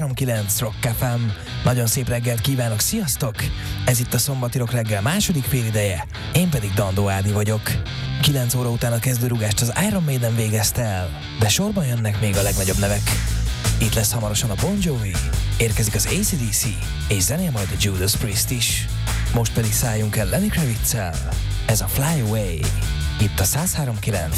103.9 Rock FM. Nagyon szép reggelt kívánok, sziasztok! Ez itt a szombati Rock reggel második félideje, én pedig Dandó Ádi vagyok. 9 óra után a kezdőrugást az Iron Maiden végezte el, de sorban jönnek még a legnagyobb nevek. Itt lesz hamarosan a Bon Jovi, érkezik az AC/DC, és zenél majd a Judas Priest is. Most pedig szálljunk el Lenny Kravitz-el. Ez a Fly Away, itt a 103.9